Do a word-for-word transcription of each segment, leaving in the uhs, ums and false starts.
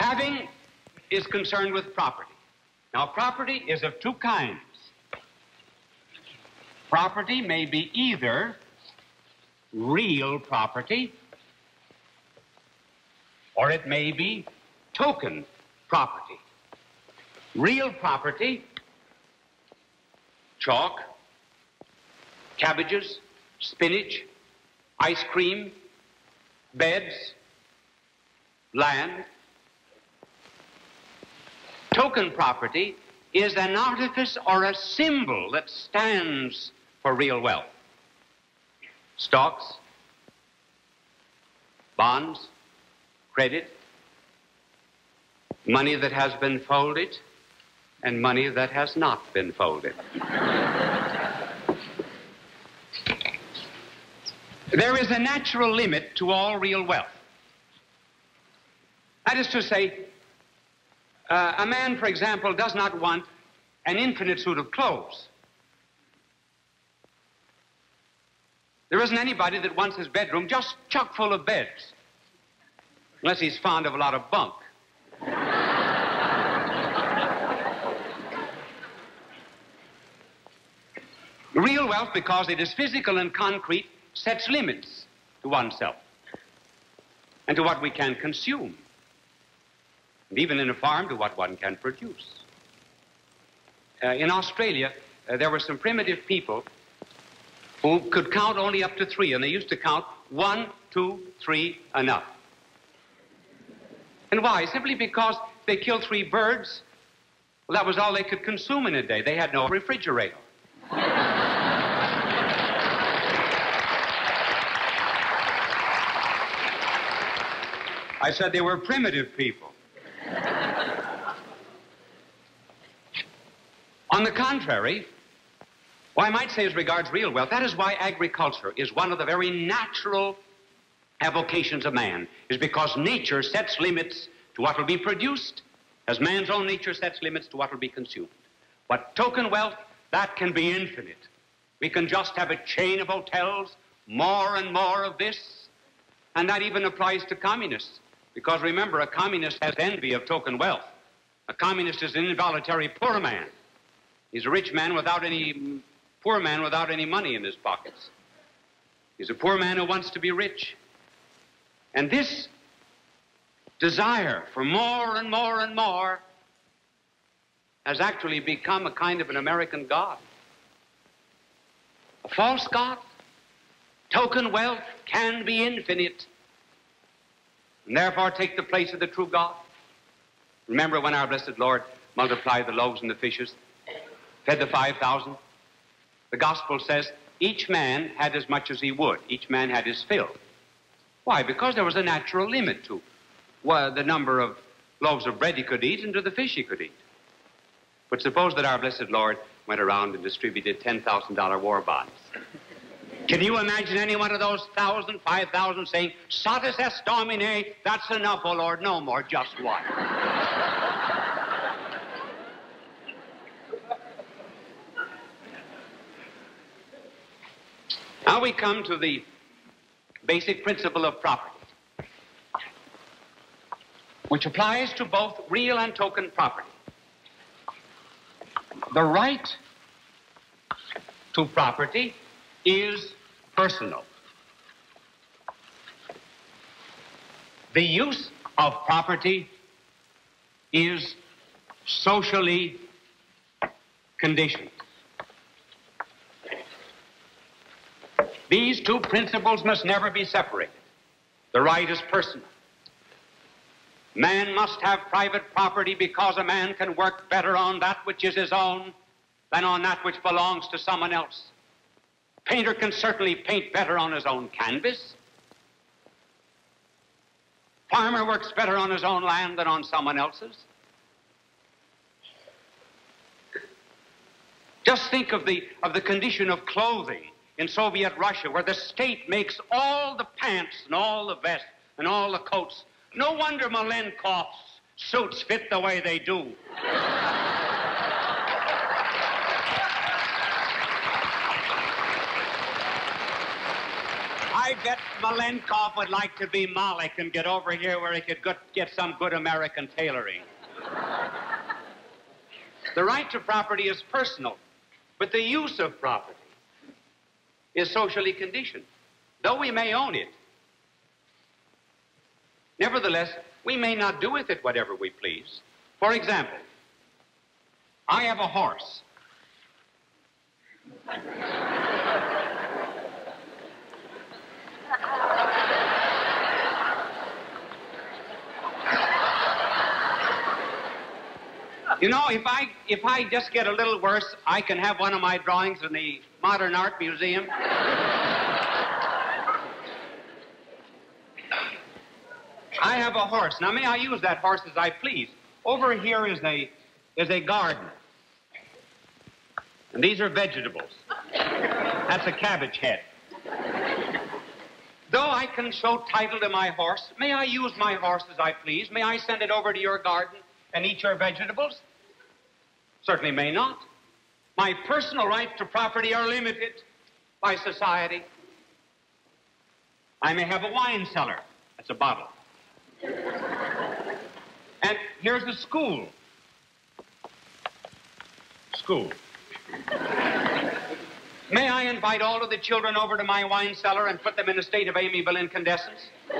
Having is concerned with property. Now, property is of two kinds. Property may be either real property, or it may be token property. Real property, chalk, cabbages, spinach, ice cream, beds, land. Token property is an artifice or a symbol that stands for real wealth. Stocks, bonds, credit, money that has been folded, and money that has not been folded. There is a natural limit to all real wealth. That is to say, uh, a man, for example, does not want an infinite suit of clothes. There isn't anybody that wants his bedroom just chock full of beds, unless he's fond of a lot of bunk. Real wealth, because it is physical and concrete, sets limits to oneself and to what we can consume, and even in a farm to what one can produce. Uh, in Australia, uh, there were some primitive people who could count only up to three, and they used to count one, two, three, enough. And why? Simply because they killed three birds. Well, that was all they could consume in a day. They had no refrigerator. I said they were primitive people. On the contrary, well, I might say as regards real wealth, that is why agriculture is one of the very natural avocations of man, is because nature sets limits to what will be produced, as man's own nature sets limits to what will be consumed. But token wealth, that can be infinite. We can just have a chain of hotels, more and more of this, and that even applies to communists. Because remember, a communist has envy of token wealth. A communist is an involuntary poor man. He's a rich man without any, poor man without any money in his pockets. He's a poor man who wants to be rich. And this desire for more and more and more has actually become a kind of an American god. A false god. Token wealth can be infinite, and therefore take the place of the true God. Remember when our blessed Lord multiplied the loaves and the fishes, fed the five thousand? The gospel says each man had as much as he would. Each man had his fill. Why? Because there was a natural limit to well, the number of loaves of bread he could eat and to the fish he could eat. But suppose that our blessed Lord went around and distributed ten thousand dollar war bonds. Can you imagine any one of those thousand, five thousand saying, "Satis est Domine, that's enough, O Lord, no more, just one"? Now we come to the basic principle of property, which applies to both real and token property. The right to property is personal. The use of property is socially conditioned. These two principles must never be separated. The right is personal. Man must have private property because a man can work better on that which is his own than on that which belongs to someone else. Painter can certainly paint better on his own canvas. Farmer works better on his own land than on someone else's. Just think of the, of the condition of clothing in Soviet Russia, where the state makes all the pants and all the vests and all the coats. No wonder Malenkov's suits fit the way they do. I bet Malenkov would like to be Malik and get over here where he could get, get some good American tailoring. The right to property is personal, but the use of property is socially conditioned. Though we may own it, nevertheless, we may not do with it whatever we please. For example, I have a horse. You know, if I if I just get a little worse, I can have one of my drawings in the Modern Art Museum. I have a horse. Now, may I use that horse as I please? Over here is a is a garden. And these are vegetables. That's a cabbage head. Though I can show title to my horse, may I use my horse as I please? May I send it over to your garden and eat your vegetables? Certainly may not. My personal rights to property are limited by society. I may have a wine cellar. That's a bottle. And here's a school. School. May I invite all of the children over to my wine cellar and put them in a state of amiable incandescence?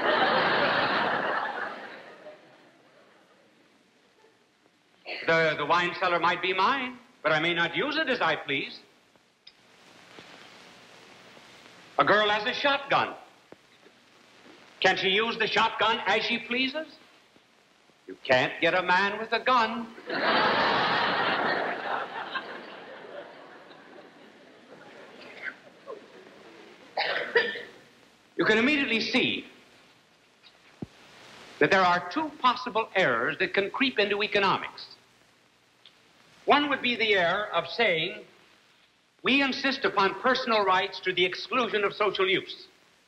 The, the wine cellar might be mine, but I may not use it as I please. A girl has a shotgun. Can she use the shotgun as she pleases? You can't get a man with a gun. You can immediately see that there are two possible errors that can creep into economics. One would be the error of saying, we insist upon personal rights to the exclusion of social use.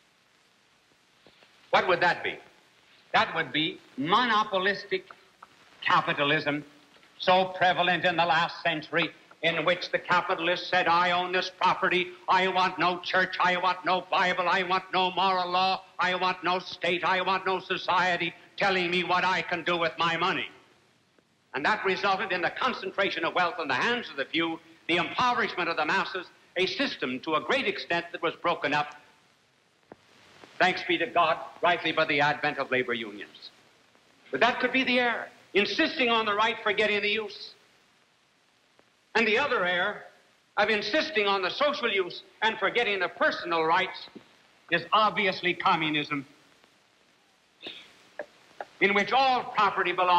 What would that be? That would be monopolistic capitalism, so prevalent in the last century, in which the capitalist said, I own this property, I want no church, I want no Bible, I want no moral law, I want no state, I want no society telling me what I can do with my money. And that resulted in the concentration of wealth in the hands of the few, the impoverishment of the masses, a system to a great extent that was broken up, thanks be to God, rightly by the advent of labor unions. But that could be the error, insisting on the right for getting the use. And the other error of insisting on the social use and forgetting the personal rights is obviously communism, in which all property belongs